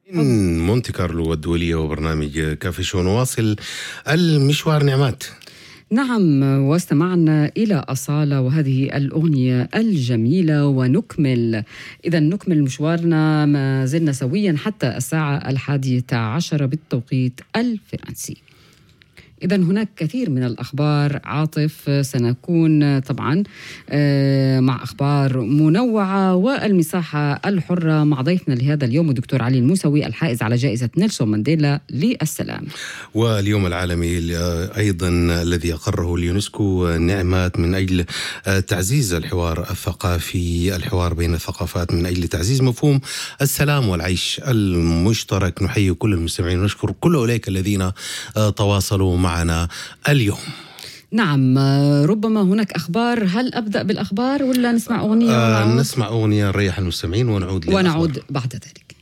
من مونتي كارلو والدولية وبرنامج كافي شو نواصل المشوار نعمات. نعم، واستمعنا إلى أصالة وهذه الأغنية الجميلة، ونكمل مشوارنا، ما زلنا سويا حتى الساعة 11 بالتوقيت الفرنسي. إذن هناك كثير من الأخبار عاطف، سنكون طبعا مع أخبار منوعة والمساحة الحرة مع ضيفنا لهذا اليوم الدكتور علي الموسوي الحائز على جائزة نيلسون مانديلا للسلام. واليوم العالمي أيضا الذي أقره اليونسكو نعمات من أجل تعزيز الحوار الثقافي، الحوار بين الثقافات من أجل تعزيز مفهوم السلام والعيش المشترك. نحيي كل المستمعين ونشكر كل أولئك الذين تواصلوا معنا اليوم. نعم، ربما هناك أخبار. هل أبدأ بالأخبار ولا نسمع أغنية؟ نسمع أغنية نريح المستمعين ونعود بعد ذلك.